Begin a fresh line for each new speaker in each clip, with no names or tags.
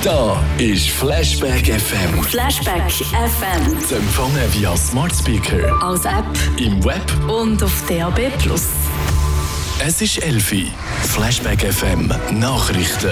Da ist Flashback FM.
Flashback FM.
Zu empfangen via Smart Speaker,
Als App
im Web.
und auf DAB+.
Es ist 11 Uhr. Flashback FM Nachrichten.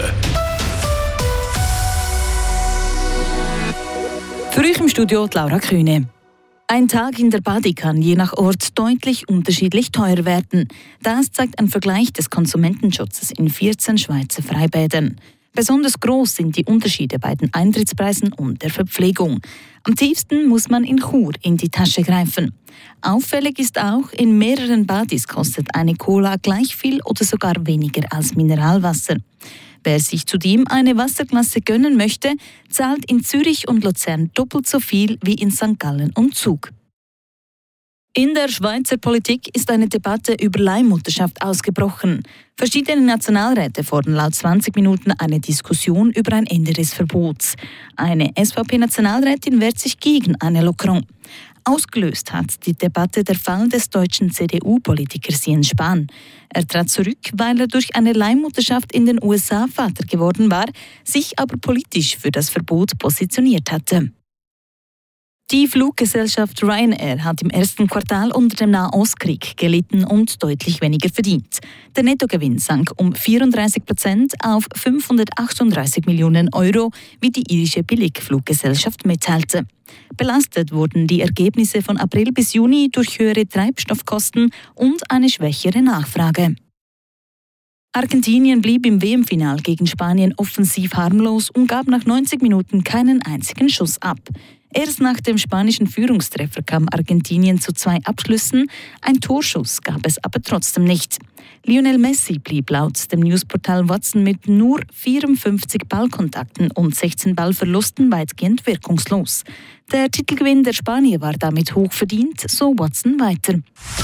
Für euch im Studio die Laura Kühne. Ein Tag in der Badi kann je nach Ort deutlich unterschiedlich teuer werden. Das zeigt ein Vergleich des Konsumentenschutzes in 14 Schweizer Freibädern. Besonders groß sind die Unterschiede bei den Eintrittspreisen und der Verpflegung. Am tiefsten muss man in Chur in die Tasche greifen. Auffällig ist auch, in mehreren Badis kostet eine Cola gleich viel oder sogar weniger als Mineralwasser. Wer sich zudem eine Wasserklasse gönnen möchte, zahlt in Zürich und Luzern doppelt so viel wie in St. Gallen und Zug. In der Schweizer Politik ist eine Debatte über Leihmutterschaft ausgebrochen. Verschiedene Nationalräte fordern laut 20 Minuten eine Diskussion über ein Ende des Verbots. Eine SVP-Nationalrätin wehrt sich gegen eine Lockerung. Ausgelöst hat die Debatte der Fall des deutschen CDU-Politikers Jens Spahn. Er trat zurück, weil er durch eine Leihmutterschaft in den USA Vater geworden war, sich aber politisch für das Verbot positioniert hatte. Die Fluggesellschaft Ryanair hat im ersten Quartal unter dem Nahostkrieg gelitten und deutlich weniger verdient. Der Nettogewinn sank um 34% auf 538 Millionen Euro, wie die irische Billigfluggesellschaft mitteilte. Belastet wurden die Ergebnisse von April bis Juni durch höhere Treibstoffkosten und eine schwächere Nachfrage. Argentinien blieb im WM-Final gegen Spanien offensiv harmlos und gab nach 90 Minuten keinen einzigen Schuss ab. Erst nach dem spanischen Führungstreffer kam Argentinien zu 2 Abschlüssen, ein Torschuss gab es aber trotzdem nicht. Lionel Messi blieb laut dem Newsportal Watson mit nur 54 Ballkontakten und 16 Ballverlusten weitgehend wirkungslos. Der Titelgewinn der Spanier war damit hochverdient, so Watson weiter.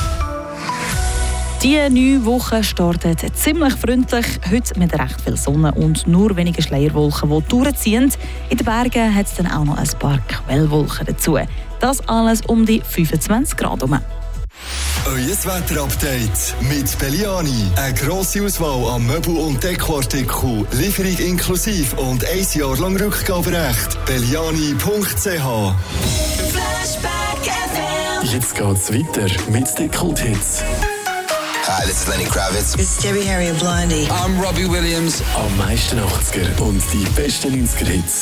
Die neue Woche startet ziemlich freundlich, heute mit recht viel Sonne und nur wenige Schleierwolken, die durchziehen. In den Bergen hat es dann auch noch ein paar Quellwolken dazu. Das alles um die 25 Grad herum.
Euer Wetterupdate mit Belliani. Eine grosse Auswahl an Möbel- und Dekoartikeln, Lieferung inklusive und 1 Jahr lang Rückgaberecht. Belliani.ch.
Jetzt geht's weiter mit den Kulthits.
Hi, this is Lenny Kravitz.
It's Debbie Harry and Blondie.
I'm Robbie Williams.
Am meisten 80er und die besten 90er Hits.